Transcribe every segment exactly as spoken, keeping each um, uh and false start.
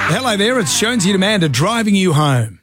Hello there, it's Jonesy and Amanda driving you home.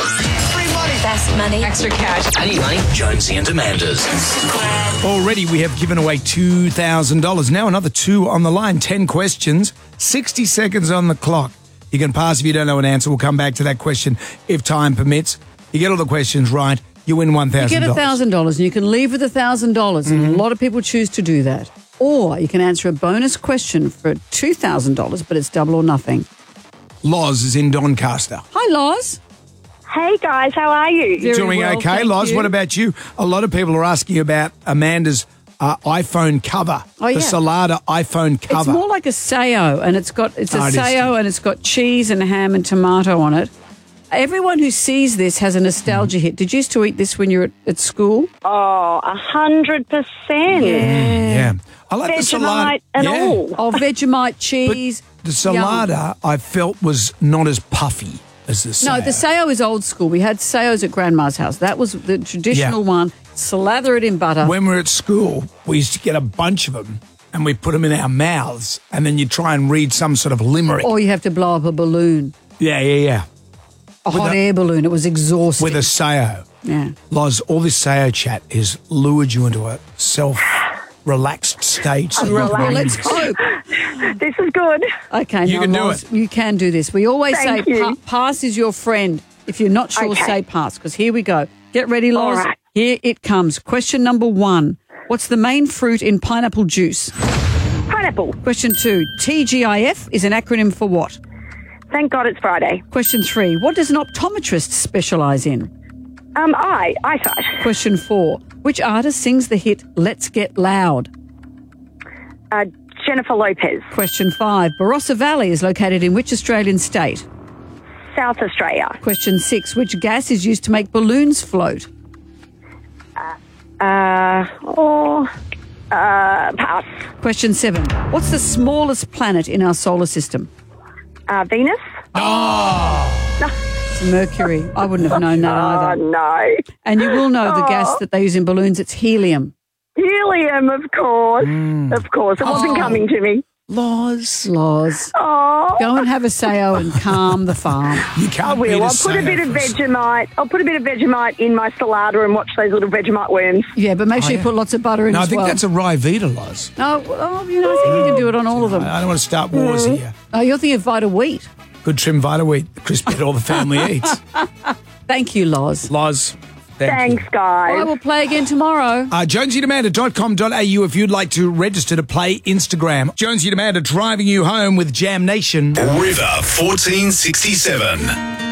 Best money. Extra cash. Any money? Jonesy and Amanda's. Already we have given away two thousand dollars. Now another two on the line. ten questions, sixty seconds on the clock. You can pass if you don't know an answer. We'll come back to that question if time permits. You get all the questions right, you win one thousand dollars. You get one thousand dollars and you can leave with one thousand dollars. Mm-hmm. And a lot of people choose to do that. Or you can answer a bonus question for two thousand dollars, but it's double or nothing. Loz is in Doncaster. Hi, Loz. Hey guys, how are you? Very Doing well, okay, thank Loz. you. What about you? A lot of people are asking about Amanda's uh, iPhone cover, Oh, the yeah. Salada iPhone cover. It's more like a sayo, and it's got it's a Oh, it is sayo, too. and it's got cheese and ham and tomato on it. Everyone who sees this has a nostalgia hit. Did you used to eat this when you were at, at school? Oh, a hundred percent. Yeah. I like the salad. Vegemite and yeah. all. Oh, Vegemite, cheese. The salada I felt was not as puffy as the No, sayo. the sayo is old school. We had sayos at Grandma's house. That was the traditional Yeah. one. Slather it in butter. When we were at school, we used to get a bunch of them and we put them in our mouths and then you try and read some sort of limerick. Or you have to blow up a balloon, Yeah, yeah, yeah. a With hot a- air balloon. It was exhausting. With a sayo. yeah. Loz, all this sayo chat has lured you into a self-relaxed state. So Relaxed. Well, let's hope. This is good. Okay, You now, can do Loz, it. You can do this. We always Thank say you. pa- pass is your friend. If you're not sure, Okay. say pass, because here we go. Get ready, All Loz. right. Here it comes. Question number one. What's the main fruit in pineapple juice? Pineapple. Question two. T G I F is an acronym for what? Thank God it's Friday. Question three. What does an optometrist specialise in? Um, eye, eyesight. Question four. Which artist sings the hit Let's Get Loud? Uh, Jennifer Lopez. Question five. Barossa Valley is located in which Australian state? South Australia. Question six. Which gas is used to make balloons float? Uh, or, uh, pass. Question seven. What's the smallest planet in our solar system? Uh, Venus. It's Mercury. I wouldn't have known that Oh, either. no. And you will know the Oh. gas that they use in balloons. It's helium. Helium, of course. Of course. It wasn't Oh. coming to me. Loz, Loz. Oh. Go and have a sayo and calm the farm. you can't I will. beat a I'll put a sayo bit of for us. Vegemite. I'll put a bit of Vegemite in my salada and watch those little Vegemite worms. Yeah, but make sure Oh, you yeah. put lots of butter in No, I as think well. that's a Ryvita, Loz. Oh, oh, you know, I think you can do it on all of them. I don't want to start wars here. Oh, you're thinking of Vita Wheat. Good trim Vita Wheat, the crisp bit all the family eats. Thank you, Loz. Loz, thank Thanks, you. guys. I will play again tomorrow. Uh, jonesy and amanda dot com dot a u if you'd like to register to play Instagram. Jonesy and Amanda driving you home with Jam Nation. River fourteen sixty-seven.